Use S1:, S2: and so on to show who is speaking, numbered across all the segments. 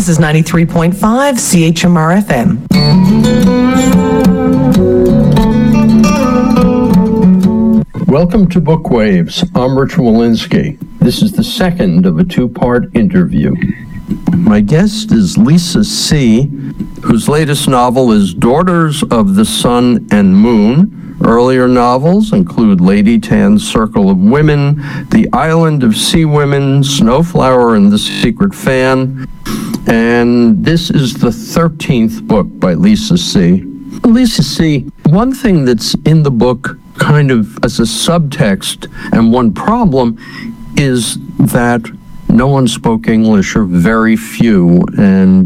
S1: This is 93.5 CHMR FM.
S2: Welcome to Bookwaves. I'm Rich Walensky. This is the second of a two-part interview. My guest is Lisa See., whose latest novel is Daughters of the Sun and Moon. Earlier novels include Lady Tan's Circle of Women, The Island of Sea Women, Snowflower and the Secret Fan, and this is the 13th book by Lisa See. Lisa See., one thing that's in the book kind of as a subtext and one problem is that no one spoke English, or very few, and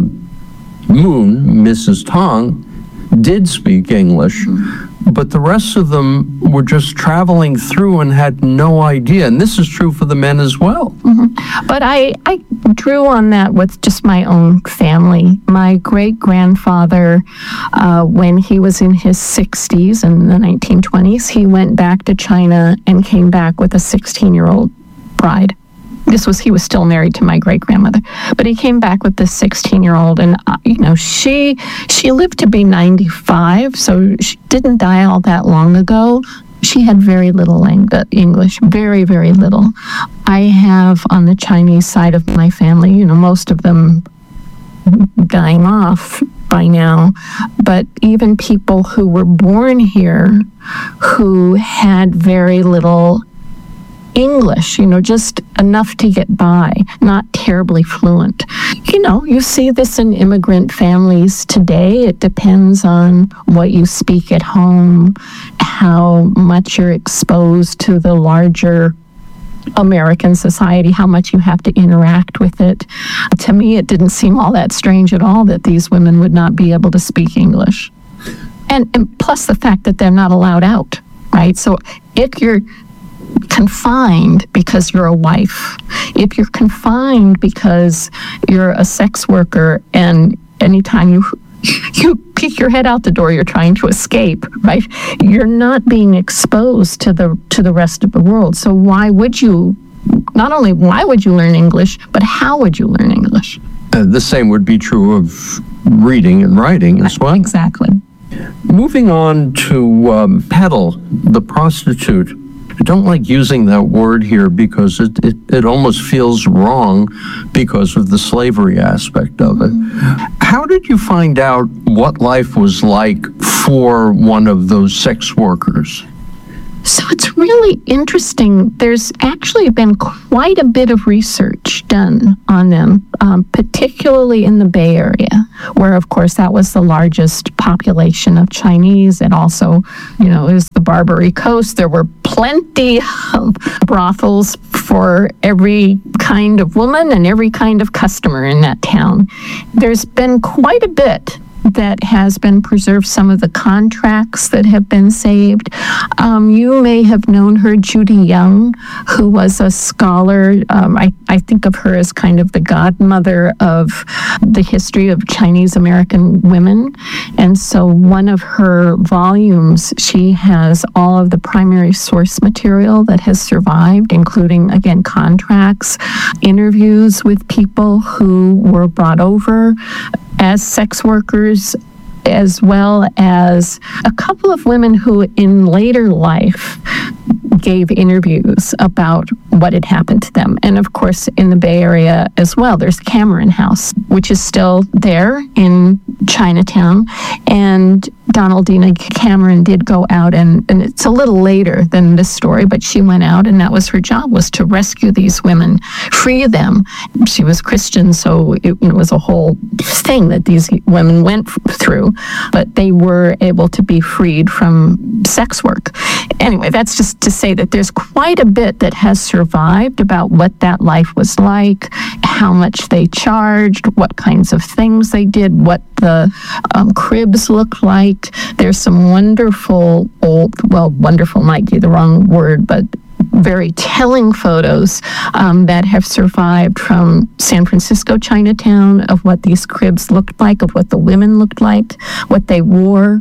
S2: Moon, Mrs. Tong, did speak English, but the rest of them were just traveling through and had no idea, and this is true for the men as well.
S3: But I drew on that with just my own family. My great-grandfather, when he was in his 60s, in the 1920s, he went back to China and came back with a 16-year-old bride. He was still married to my great-grandmother, but he came back with this 16-year-old, and, she lived to be 95, so she didn't die all that long ago. She had very little English, very, very little. I have, on the Chinese side of my family, most of them dying off by now, but even people who were born here who had very little English, just enough to get by, not terribly fluent. You see this in immigrant families today. It depends on what you speak at home, how much you're exposed to the larger American society, how much you have to interact with it. To me, it didn't seem all that strange at all that these women would not be able to speak English. And plus the fact that they're not allowed out, right? So if you're confined because you're a wife, if you're confined because you're a sex worker, and anytime you peek your head out the door, you're trying to escape, right? You're not being exposed to the rest of the world. So why would you learn English, but how would you learn English?
S2: The same would be true of reading and writing as well.
S3: Exactly.
S2: Moving on to Petal, the prostitute. I don't like using that word here because it almost feels wrong because of the slavery aspect of it. How did you find out what life was like for one of those sex workers?
S3: So it's really interesting. There's actually been quite a bit of research done on them, particularly in the Bay Area, where, of course, that was the largest population of Chinese. And also, is the Barbary Coast. There were plenty of brothels for every kind of woman and every kind of customer in that town. There's been quite a bit that has been preserved, some of the contracts that have been saved. You may have known her, Judy Young, who was a scholar. I think of her as kind of the godmother of the history of Chinese American women. And so one of her volumes, she has all of the primary source material that has survived, including, again, contracts, interviews with people who were brought over as sex workers, as well as a couple of women who in later life gave interviews about what had happened to them. And of course, in the Bay Area as well, there's Cameron House, which is still there in Chinatown. And Donaldina Cameron did go out, and it's a little later than this story, but she went out, and that was her job, was to rescue these women, free them. She was Christian, so it was a whole thing that these women went through, but they were able to be freed from sex work. Anyway, that's just to say that there's quite a bit that has survived about what that life was like, how much they charged, what kinds of things they did, what the cribs looked like. There's some wonderful wonderful might be the wrong word, but very telling photos that have survived from San Francisco Chinatown of what these cribs looked like, of what the women looked like, what they wore.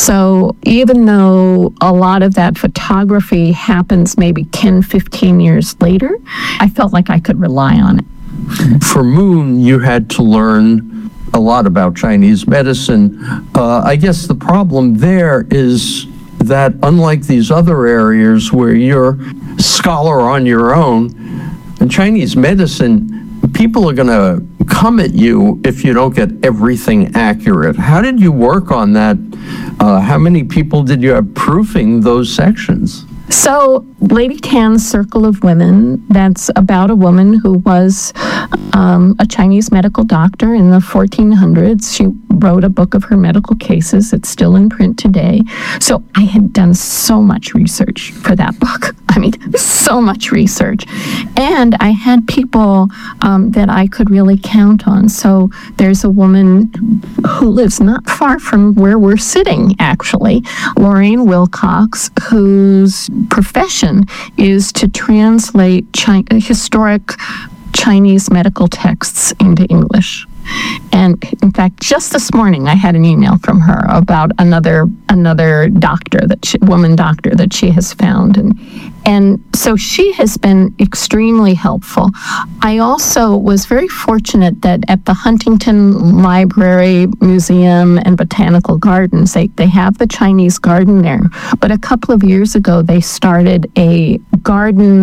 S3: So even though a lot of that photography happens maybe 10, 15 years later, I felt like I could rely on it.
S2: For Moon, you had to learn a lot about Chinese medicine. I guess the problem there is that unlike these other areas where you're a scholar on your own, in Chinese medicine, people are going to come at you if you don't get everything accurate. How did you work on that? How many people did you have proofing those sections?
S3: So Lady Tan's Circle of Women, that's about a woman who was a Chinese medical doctor in the 1400s. She wrote a book of her medical cases. It's still in print today. So I had done so much research for that book. I mean, so much research. And I had people that I could really count on. So there's a woman who lives not far from where we're sitting, actually, Lorraine Wilcox, whose profession is to translate historic Chinese medical texts into English. And in fact, just this morning, I had an email from her about another doctor, woman doctor that she has found. And so she has been extremely helpful. I also was very fortunate that at the Huntington Library, Museum, and Botanical Gardens, they have the Chinese garden there. But a couple of years ago, they started a garden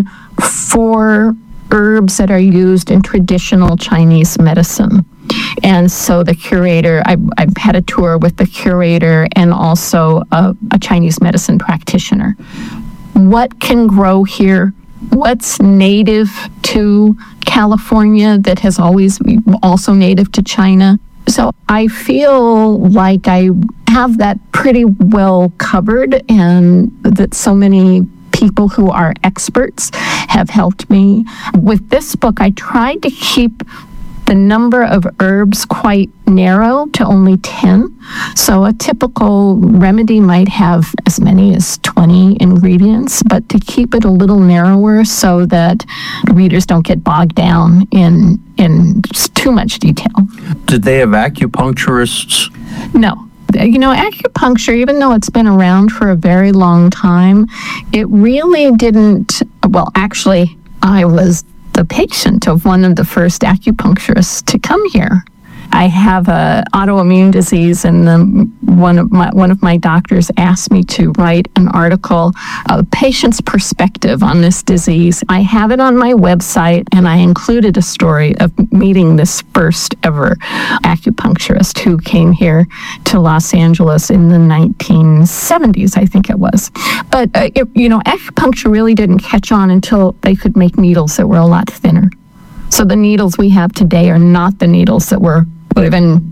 S3: for herbs that are used in traditional Chinese medicine. And so the curator, I've had a tour with the curator and also a Chinese medicine practitioner. What can grow here? What's native to California that has always been also native to China? So I feel like I have that pretty well covered, and that so many people who are experts have helped me. With this book, I tried to keep the number of herbs quite narrow to only 10. So a typical remedy might have as many as 20 ingredients, but to keep it a little narrower so that readers don't get bogged down in too much detail.
S2: Did they have acupuncturists?
S3: No. You know, acupuncture, even though it's been around for a very long time, it really didn't, well, actually, I was the patient of one of the first acupuncturists to come here. I have an autoimmune disease, and one of my doctors asked me to write an article, a patient's perspective on this disease. I have it on my website, and I included a story of meeting this first ever acupuncturist who came here to Los Angeles in the 1970s, I think it was. But, acupuncture really didn't catch on until they could make needles that were a lot thinner. So the needles we have today are not the needles that would have been,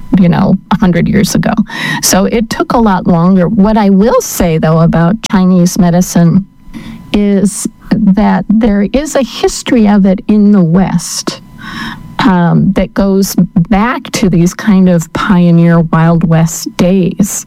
S3: 100 years ago. So it took a lot longer. What I will say, though, about Chinese medicine is that there is a history of it in the West that goes back to these kind of pioneer Wild West days,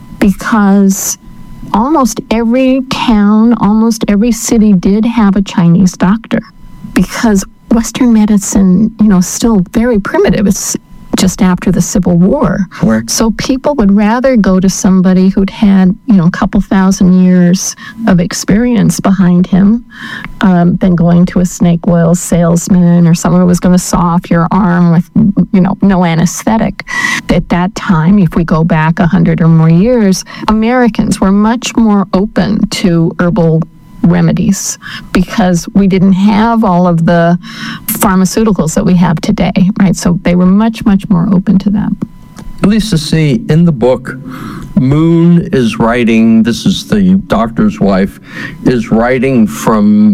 S3: because almost every town, almost every city did have a Chinese doctor, because Western medicine, still very primitive. It's just after the Civil War.
S2: Sure.
S3: So people would rather go to somebody who'd had, a couple thousand years of experience behind him than going to a snake oil salesman or someone who was going to saw off your arm with, no anesthetic. At that time, if we go back 100 or more years, Americans were much more open to herbal remedies because we didn't have all of the pharmaceuticals that we have today, right? So they were much, much more open to that.
S2: Lisa C., in the book, Moon is writing, this is the doctor's wife, is writing from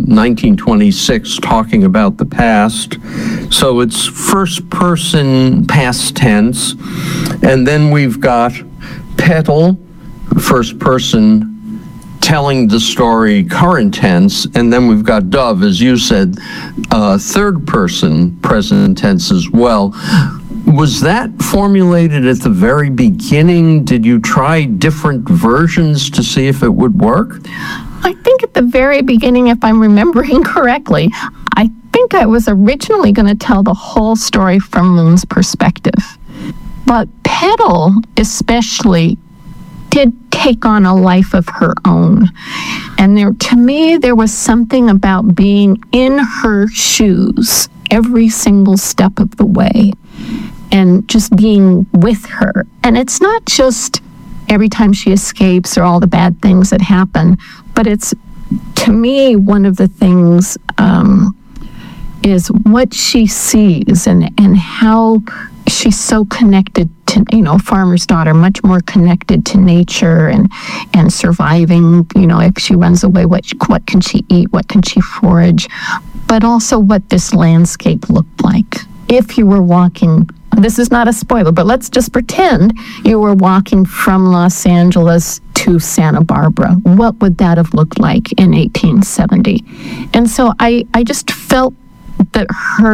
S2: 1926, talking about the past. So it's first person, past tense. And then we've got Petal, first person, telling the story current tense, and then we've got Dove, as you said, third person present tense as well. Was that formulated at the very beginning? Did you try different versions to see if it would work?
S3: I think at the very beginning, if I'm remembering correctly, I think I was originally going to tell the whole story from Moon's perspective. But Petal especially did take on a life of her own. And to me, there was something about being in her shoes every single step of the way and just being with her. And it's not just every time she escapes or all the bad things that happen, but it's, to me, one of the things is what she sees and how she's so connected to, farmer's daughter, much more connected to nature and surviving. If she runs away, what can she eat? What can she forage? But also what this landscape looked like. If you were walking, this is not a spoiler, but let's just pretend you were walking from Los Angeles to Santa Barbara. What would that have looked like in 1870? And so I just felt that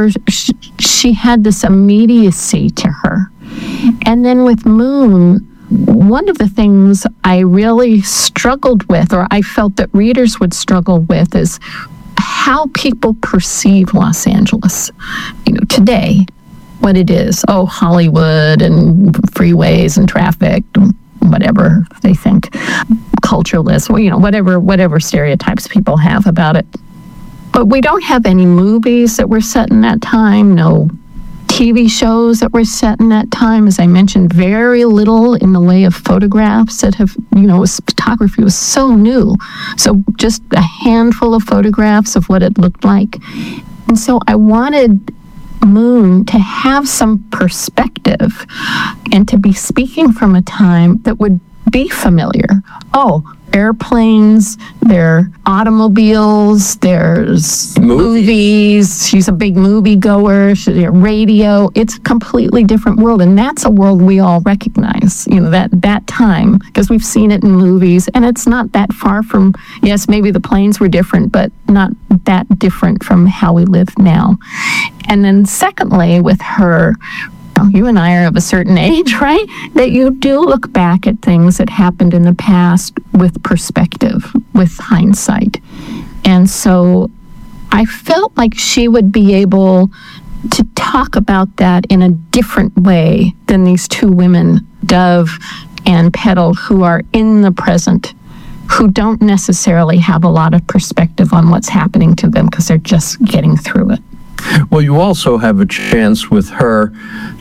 S3: she had this immediacy to her. And then with Moon, one of the things I really struggled with, or I felt that readers would struggle with, is how people perceive Los Angeles. Today, what it is. Oh, Hollywood and freeways and traffic, whatever they think, cultureless, whatever stereotypes people have about it. But we don't have any movies that were set in that time, no TV shows that were set in that time. As I mentioned, very little in the way of photographs that have, photography was so new. So just a handful of photographs of what it looked like. And so I wanted Moon to have some perspective and to be speaking from a time that would be familiar. Oh, airplanes, there are automobiles, there's movies. She's a big movie goer, radio. It's a completely different world, and that's a world we all recognize, that time, because we've seen it in movies, and it's not that far from, yes, maybe the planes were different, but not that different from how we live now. And then secondly, with her, you and I are of a certain age, right? That you do look back at things that happened in the past with perspective, with hindsight. And so I felt like she would be able to talk about that in a different way than these two women, Dove and Petal, who are in the present, who don't necessarily have a lot of perspective on what's happening to them because they're just getting through it.
S2: Well, you also have a chance with her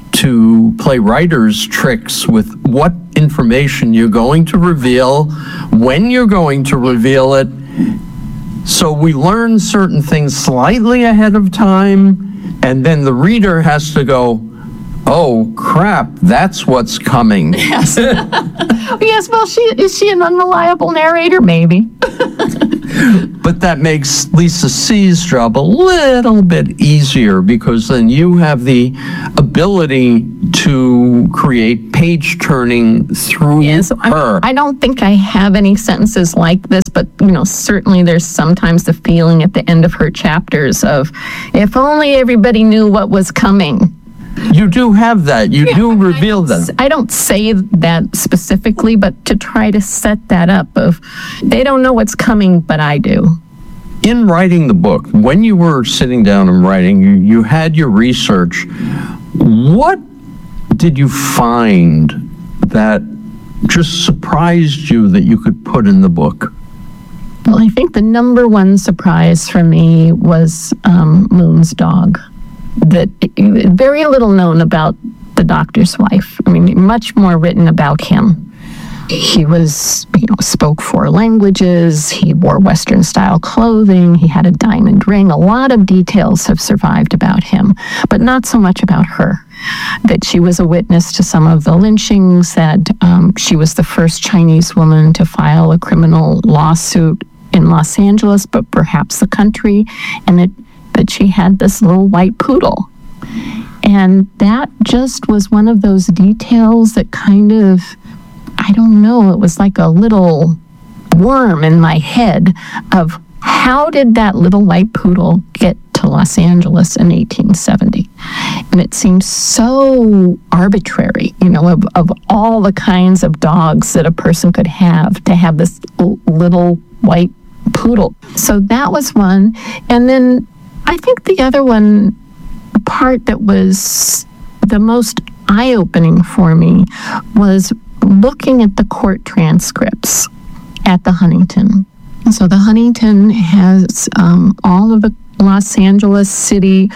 S2: to play writer's tricks with what information you're going to reveal, when you're going to reveal it. So we learn certain things slightly ahead of time, and then the reader has to go, oh, crap, that's what's coming.
S3: Yes. Yes, well, is she an unreliable narrator? Maybe.
S2: But that makes Lisa C's job a little bit easier, because then you have the ability to create page turning through her.
S3: I don't think I have any sentences like this, but certainly there's sometimes the feeling at the end of her chapters of, if only everybody knew what was coming.
S2: You do have that. You do reveal them.
S3: I don't say that specifically, but to try to set that up of, they don't know what's coming, but I do.
S2: In writing the book, when you were sitting down and writing, you had your research. What did you find that just surprised you that you could put in the book?
S3: Well, I think the number one surprise for me was Moon's dog. That very little known about the doctor's wife. I mean, much more written about him. He was, spoke 4 languages. He wore Western-style clothing. He had a diamond ring. A lot of details have survived about him, but not so much about her. That she was a witness to some of the lynchings, that she was the first Chinese woman to file a criminal lawsuit in Los Angeles, but perhaps the country, and that she had this little white poodle. And that just was one of those details that kind of, I don't know, it was like a little worm in my head of how did that little white poodle get to Los Angeles in 1870? And it seems so arbitrary, of all the kinds of dogs that a person could have, to have this little white poodle. So that was one. And then I think the other one, part that was the most eye-opening for me, was looking at the court transcripts at the Huntington. So the Huntington has all of the Los Angeles City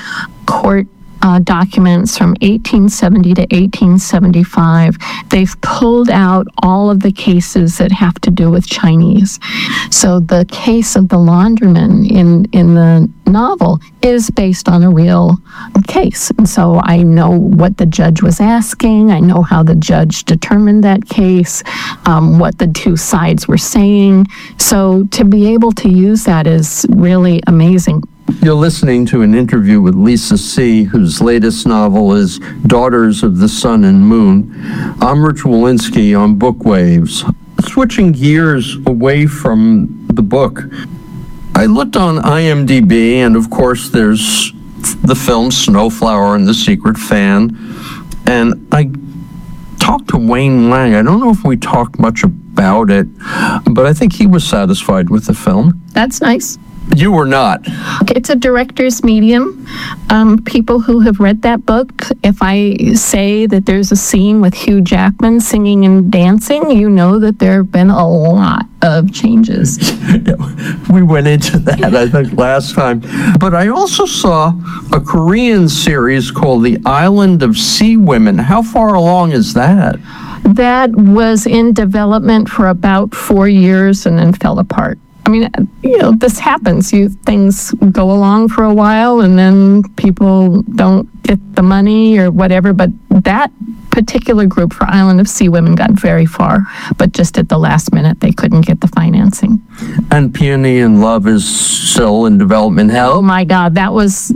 S3: court documents from 1870 to 1875. They've pulled out all of the cases that have to do with Chinese. So the case of the laundryman in the novel is based on a real case. And so I know what the judge was asking. I know how the judge determined that case, what the two sides were saying. So to be able to use that is really amazing.
S2: You're listening to an interview with Lisa See., whose latest novel is Daughters of the Sun and Moon. I'm Rich Wolinsky on Bookwaves. Switching gears away from the book, I looked on IMDb, and of course there's the film Snowflower and the Secret Fan, and I talked to Wayne Lang. I don't know if we talked much about it, but I think he was satisfied with the film.
S3: That's nice.
S2: You were not.
S3: It's a director's medium. People who have read that book, if I say that there's a scene with Hugh Jackman singing and dancing, you know that there have been a lot of changes.
S2: We went into that, I think, last time. But I also saw a Korean series called The Island of Sea Women. How far along is that?
S3: That was in development for about 4 years and then fell apart. I mean, this happens. Things go along for a while and then people don't get the money or whatever. But that particular group for Island of Sea Women got very far, but just at the last minute, they couldn't get the financing.
S2: And Peony in Love is still in development hell?
S3: Oh my God, that was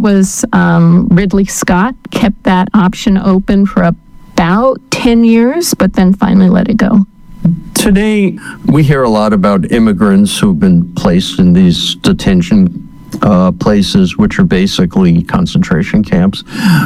S3: Ridley Scott kept that option open for about 10 years, but then finally let it go.
S2: Today, we hear a lot about immigrants who've been placed in these detention places, which are basically concentration camps.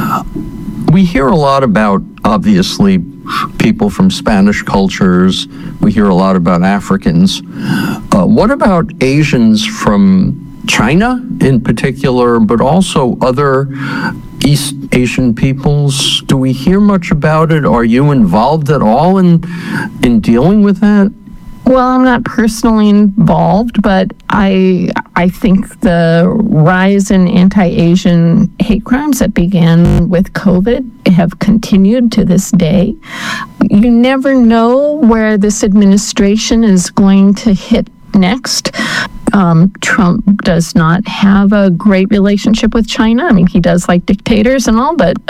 S2: We hear a lot about, obviously, people from Spanish cultures. We hear a lot about Africans. What about Asians from China in particular, but also other East Asian peoples? Do we hear much about it? Are you involved at all in dealing with that?
S3: Well, I'm not personally involved, but I think the rise in anti-Asian hate crimes that began with COVID have continued to this day. You never know where this administration is going to hit next. Trump does not have a great relationship with China. I mean, he does like dictators and all, but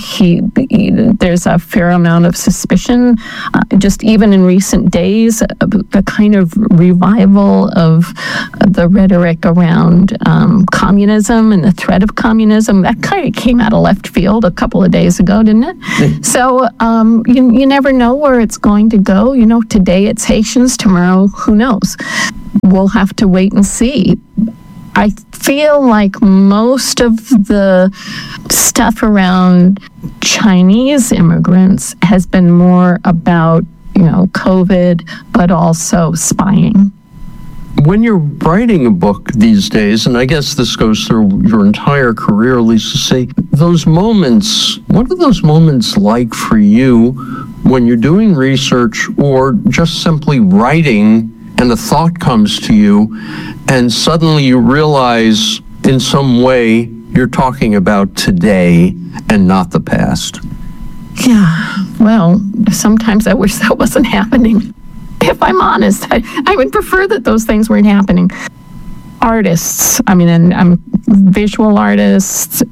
S3: there's a fair amount of suspicion. Just even in recent days, the kind of revival of the rhetoric around communism and the threat of communism, that kind of came out of left field a couple of days ago, didn't it? So you never know where it's going to go. Today it's Haitians, tomorrow, who knows? We'll have to wait and see. I feel like most of the stuff around Chinese immigrants has been more about, COVID, but also spying.
S2: When you're writing a book these days, and I guess this goes through your entire career, Lisa See., those moments, what are those moments like for you when you're doing research or just simply writing and a thought comes to you and suddenly you realize in some way you're talking about today and not the past?
S3: Yeah, well, sometimes I wish that wasn't happening. If I'm honest, I would prefer that those things weren't happening. Artists, and visual artists,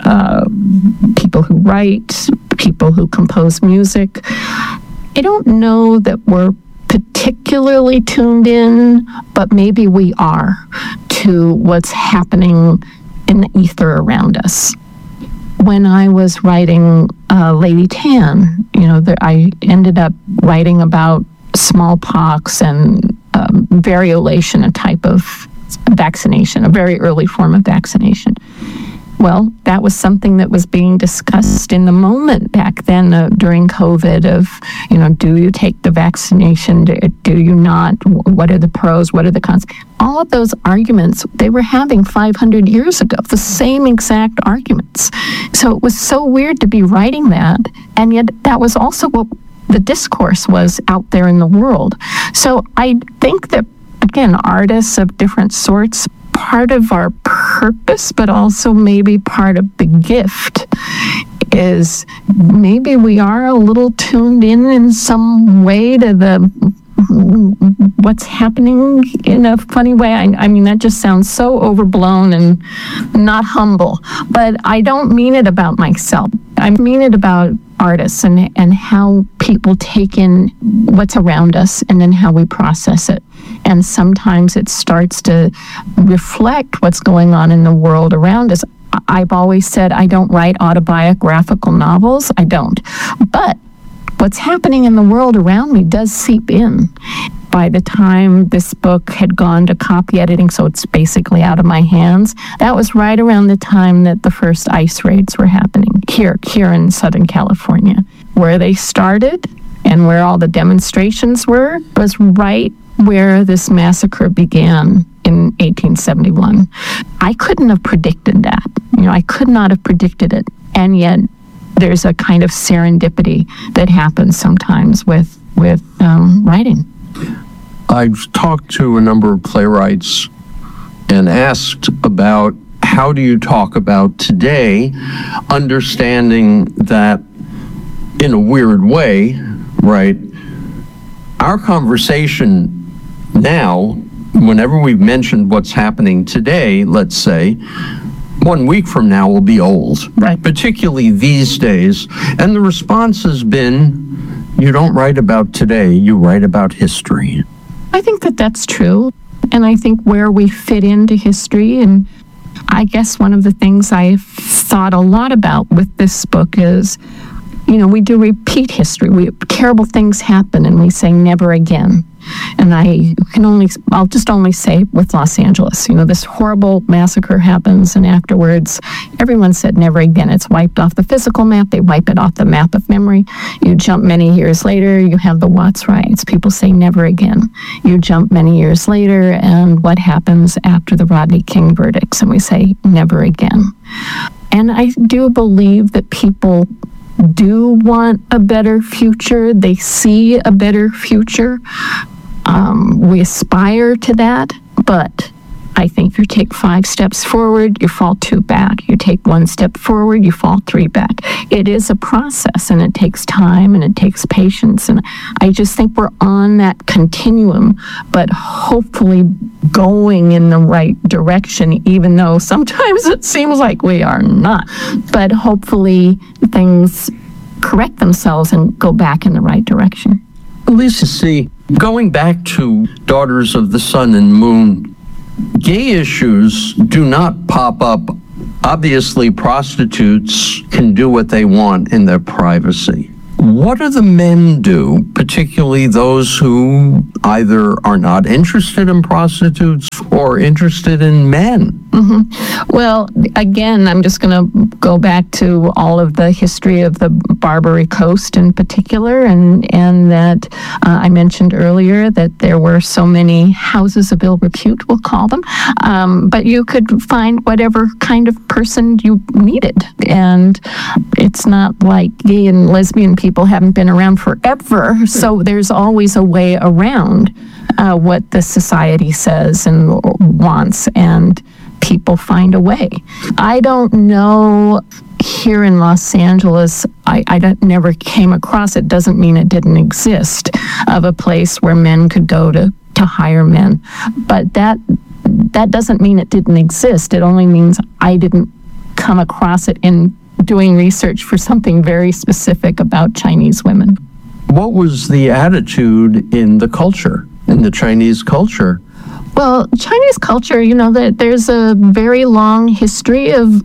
S3: people who write, people who compose music. I don't know that we're particularly tuned in, but maybe we are, to what's happening in the ether around us. When I was writing Lady Tan, I ended up writing about smallpox and variolation, a type of vaccination, a very early form of vaccination. Well, that was something that was being discussed in the moment back then during COVID of, do you take the vaccination? Do you not? What are the pros? What are the cons? All of those arguments, they were having 500 years ago, the same exact arguments. So it was so weird to be writing that, and yet that was also what the discourse was out there in the world. So I think that, again, artists of different sorts, part of our purpose, but also maybe part of the gift is maybe we are a little tuned in some way to what's happening in a funny way. I mean, that just sounds so overblown and not humble, but I don't mean it about myself. I mean it about artists and how people take in what's around us and then how we process it. And sometimes it starts to reflect what's going on in the world around us. I've always said I don't write autobiographical novels. I don't. But what's happening in the world around me does seep in. By the time this book had gone to copy editing, so it's basically out of my hands, that was right around the time that the first ice raids were happening here in Southern California. Where they started and where all the demonstrations were was right where this massacre began in 1871. I couldn't have predicted that. I could not have predicted it. And yet there's a kind of serendipity that happens sometimes with writing.
S2: I've talked to a number of playwrights and asked about how do you talk about today, understanding that in a weird way, right, our conversation now, whenever we've mentioned what's happening today, let's say, 1 week from now will be old,
S3: right?
S2: Particularly these days. And the response has been, you don't write about today, you write about history.
S3: I think that that's true. And I think where we fit into history, and I guess one of the things I've thought a lot about with this book is, we do repeat history. Terrible things happen and we say never again. And I'll just only say with Los Angeles, this horrible massacre happens and afterwards everyone said never again. It's wiped off the physical map. They wipe it off the map of memory. You jump many years later, you have the Watts riots. People say never again. You jump many years later and what happens after the Rodney King verdicts? And we say never again. And I do believe that people do want a better future. They see a better future. We aspire to that, but I think you take 5 steps forward, you fall 2 back. You take 1 step forward, you fall 3 back. It is a process, and it takes time, and it takes patience, and I just think we're on that continuum, but hopefully going in the right direction, even though sometimes it seems like we are not. But hopefully things correct themselves and go back in the right direction.
S2: Lisa C., going back to Daughters of the Sun and Moon, gay issues do not pop up. Obviously, prostitutes can do what they want in their privacy. What do the men do, particularly those who either are not interested in prostitutes or interested in men?
S3: Mm-hmm. Well, again, I'm just going to go back to all of the history of the Barbary Coast in particular, and that I mentioned earlier that there were so many houses of ill repute, we'll call them, but you could find whatever kind of person you needed. And it's not like gay and lesbian people haven't been around forever, so there's always a way around what the society says and wants, and people find a way. I don't know, here in Los Angeles, I never came across, it doesn't mean it didn't exist, of a place where men could go to hire men. But that doesn't mean it didn't exist. It only means I didn't come across it in doing research for something very specific about Chinese women.
S2: What was the attitude in the culture, in the Chinese culture?
S3: Well, Chinese culture, there's a very long history of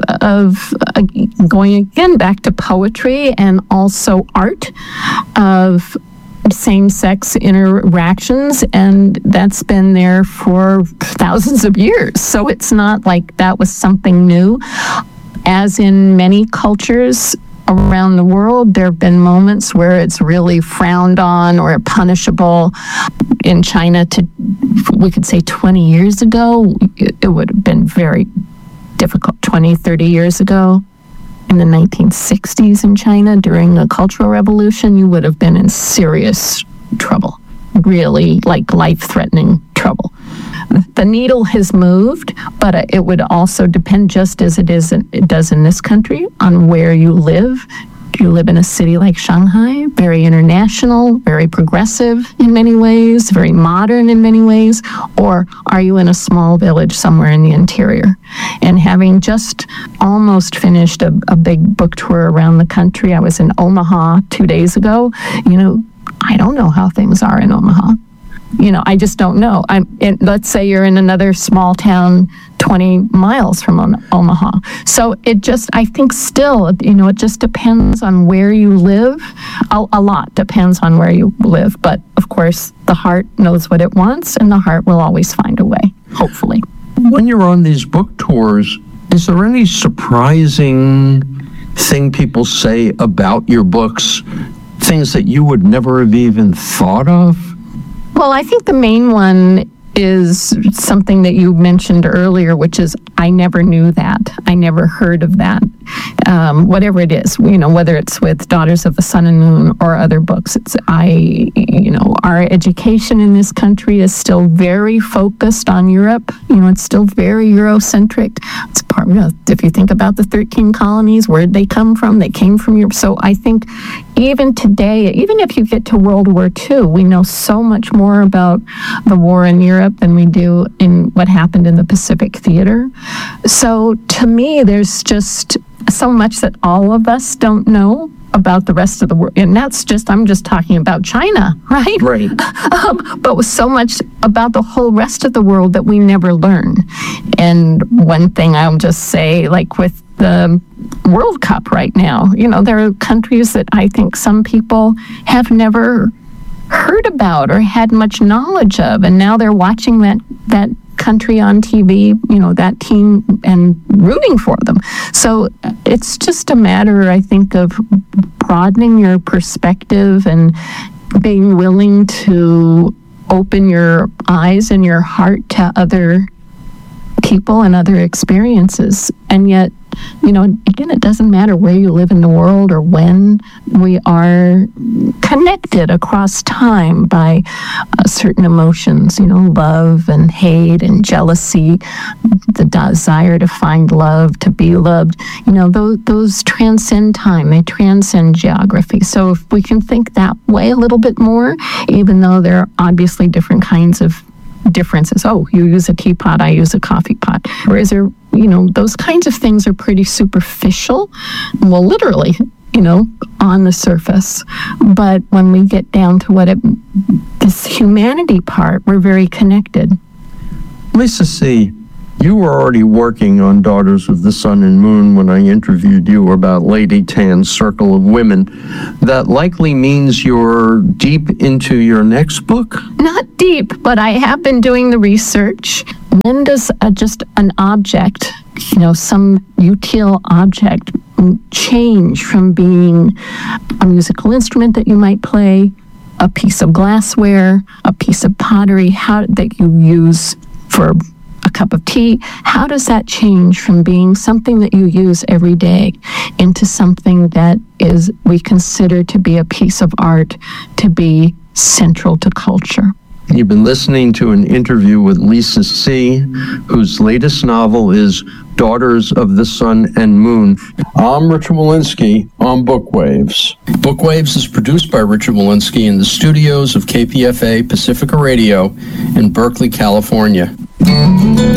S3: going again back to poetry and also art, of same-sex interactions, and that's been there for thousands of years. So it's not like that was something new. As in many cultures around the world, there have been moments where it's really frowned on or punishable. In China, we could say 20 years ago, it would have been very difficult. 20, 30 years ago, in the 1960s in China, during the Cultural Revolution, you would have been in serious trouble, really like life-threatening trouble. the needle has moved, but it would also depend, just as it does in this country, on where you live. Do you live in a city like Shanghai, very international, very progressive in many ways, very modern in many ways, or are you in a small village somewhere in the interior? And having just almost finished a big book tour around the country, I was in Omaha 2 days ago. I don't know how things are in Omaha. I just don't know. Let's say you're in another small town 20 miles from Omaha. So I think still, it just depends on where you live. A lot depends on where you live. But of course, the heart knows what it wants, and the heart will always find a way, hopefully.
S2: When you're on these book tours, is there any surprising thing people say about your books? Things that you would never have even thought of?
S3: Well, I think the main one is something that you mentioned earlier, which is I never knew that. I never heard of that. Whatever it is, whether it's with Daughters of the Sun and Moon or other books, our education in this country is still very focused on Europe. It's still very Eurocentric. It's part, if you think about the 13 colonies, where did they come from? They came from Europe. So I think even today, even if you get to World War II, we know so much more about the war in Europe than we do in what happened in the Pacific Theater. So to me, there's just so much that all of us don't know about the rest of the world. And I'm just talking about China, right?
S2: Right.
S3: But with so much about the whole rest of the world that we never learn. And one thing I'll just say, like with the World Cup right now, there are countries that I think some people have never heard about or had much knowledge of, and now they're watching that country on TV, that team, and rooting for them. So it's just a matter, I think, of broadening your perspective and being willing to open your eyes and your heart to other people and other experiences. And yet, again, it doesn't matter where you live in the world or when. We are connected across time by certain emotions, love and hate and jealousy, the desire to find love, to be loved. Those transcend time. They transcend geography. So if we can think that way a little bit more, even though there are obviously different kinds of differences. Oh, you use a teapot, I use a coffee pot. Or is there, those kinds of things are pretty superficial. Well, literally, on the surface. But when we get down to this humanity part, we're very connected.
S2: Lisa C., you were already working on Daughters of the Sun and Moon when I interviewed you about Lady Tan's Circle of Women. That likely means you're deep into your next book?
S3: Not deep, but I have been doing the research. When does just an object, some util object, change from being a musical instrument that you might play, a piece of glassware, a piece of pottery, that you use for a cup of tea? How does that change from being something that you use every day into something that we consider to be a piece of art, to be central to culture?
S2: You've been listening to an interview with Lisa C., whose latest novel is Daughters of the Sun and Moon. I'm Richard Wolinsky on Bookwaves. Bookwaves is produced by Richard Wolinsky in the studios of KPFA Pacifica Radio in Berkeley, California.